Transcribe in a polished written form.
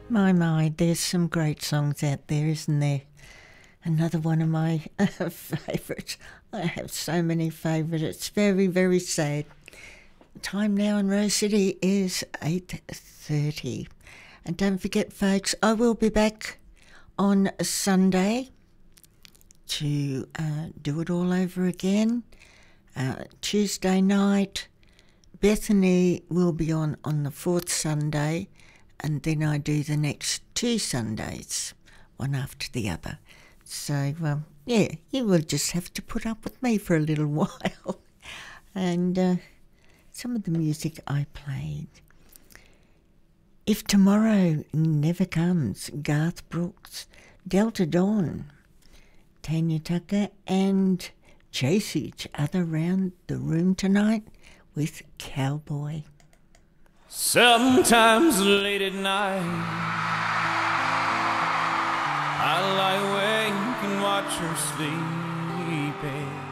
My, there's some great songs out there, isn't there? Another one of my favourites. I have so many favourites. It's very, very sad. Time now in Rose City is 8:30. And don't forget, folks, I will be back on Sunday to do it all over again. Tuesday night, Bethany will be on the fourth Sunday, and then I do the next 2 Sundays, one after the other. So, yeah, you will just have to put up with me for a little while. And some of the music I played. If Tomorrow Never Comes, Garth Brooks, Delta Dawn, Tanya Tucker, and Chase Each Other Round the Room Tonight with Cowboy. Sometimes late at night I lie awake and watch her sleeping.